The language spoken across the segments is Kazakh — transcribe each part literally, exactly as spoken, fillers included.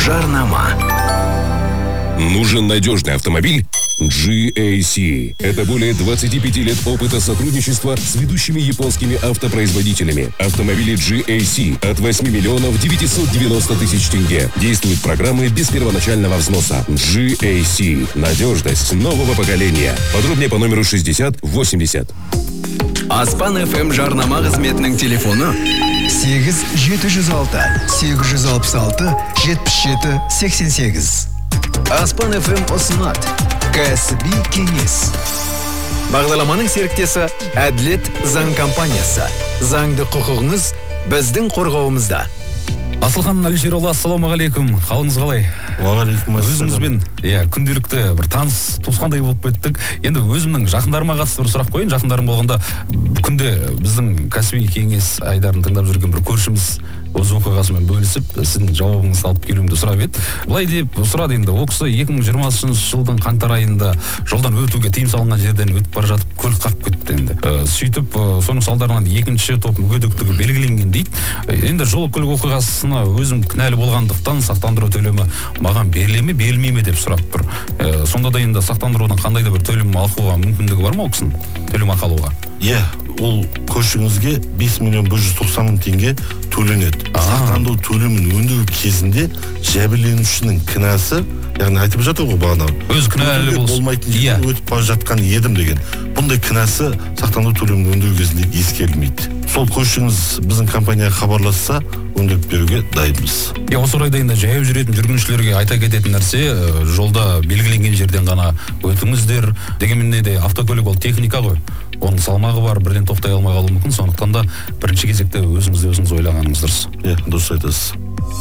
Жарнама. Нужен надежный автомобиль? джи эй си. Это более двадцати пяти лет опыта сотрудничества с ведущими японскими автопроизводителями. Автомобили джи эй си от восьми миллионов девятисот девяноста тысяч тенге. Действуют программы без первоначального взноса. джи эй си. Надежность нового поколения. Подробнее по номеру шестьдесят восемьдесят. Аспан эф эм жарнама қызметінің телефоны сегіз жеті жүз алты сегіз жүз алпыс алты жетпіс жеті сексен сегіз. Аспан эф эм ұсынады. Кәсіби кеңес. Бағдарламаның серіктесі Әділет заң компаниясы. Заңды құқығыңыз біздің қорғауымызда. Асылхан Әлішерұлы, ассалаумағалейкум. Қалыңыз қалай? Уағалейкум ассалам. Өзіңізбен, иә, күнделікті бір таныс туысқандай болып кеттік. Енді өзімнің жақындарыма қатысты бір сұрақ қойын. Жақындарым болғанда күнде біздің кәсіби кеңес айдарын тыңдап жүрген бір көршіміз өз оқиғасымен бөлісіп, сіздің жауабыңызды алып келуімді сұрап еді. Былай деп сұрады енді, ол кісі екі мың жиырмасыншы жылдың қаңтар айында жолдан өтуге тыйым салынған жерден өтіп бара жатып көлік қағып кетті енді. Ә, сөйтіп, соның салдарынан екінші топ мүгедектігі белгіленген дейді. Енді жол көлік оқиғасына өзім кінәлі болғандықтан сақтандыру төлемі маған беріле ме, берілмей ме деп сұрап тұр. Ә, сонда да енді сақтандырудан қандай да бір төлем алуға мүмкіндігі бар ма ол кісінің? Төлем ақы алуға? Иә, ол көршіңізге бес миллион бір жүз тоқсан мың теңге төленеді. Сақтандыру төлемін өндіру кезінде жәбірленушінің кінәсі, яғни айтып жатыр ғой бағана. Өз кінәлі болмайтын жерден өтіп бара жатқан едім деген. Бұндай кінәсі сақтандыру төлемін өндіру кезінде ескерілмейді. Сол көршіңіз біздің компанияға хабарласса, өндіріп беруге дайынбыз. Иә, осы орайда енді жаяу жүретін жүргіншілерге айта кететін нәрсе, жолда белгіленген жерден ғана өтіңіздер. Дегенмен де автокөлік ол техника ғой. Оның салмағы бар, бірден тоқтай алмай қалуы мүмкін. Сондықтан да бірінші кезекте өзіңізді өзіңіз ойлағаныңыз дұрыс. Иә, дұрыс айтасыз.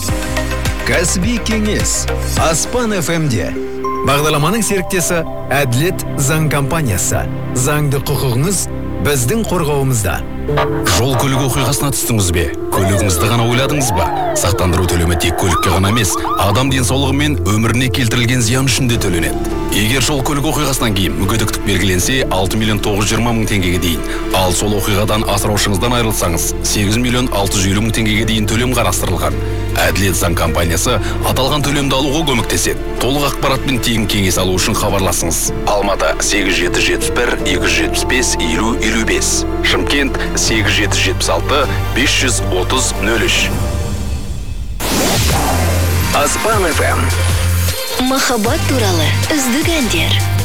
Кәсіби кеңес. Аспан эф эм-де. Бағдарламаның серіктесі Әділет заң компаниясы. Заңды құқығыңыз біздің қорғауымызда. Жол көлік оқиғасына түстіңіз бе? Көлігіңізді ғана ойладыңыз ба? Сақтандыру төлемі тек көлікке ғана емес, адам денсаулығы мен өміріне келтірілген зиян үшін де төленеді. Егер жол көлік оқиғасынан кейін мүгедектік белгіленсе, алты миллион тоғыз жүз жиырма мың теңгеге дейін, ал сол оқиғадан асыраушыңыздан айырылсаңыз, сегіз миллион алты жүз елу мың теңгеге дейін төлем қарастырылған. Әділет заң компаниясы аталған төлемді алуға көмектеседі. Толық ақпаратпен тегін кеңес алу үшін хабарласыңыз. Алматы сегіз жеті жетпіс бір екі жүз жетпіс бес елу елу бес. Шымкент сегіз жеті жетпіс алты бес жүз отыз нөл үш. Аспан эф эм. Махаббат туралы үздік әндер.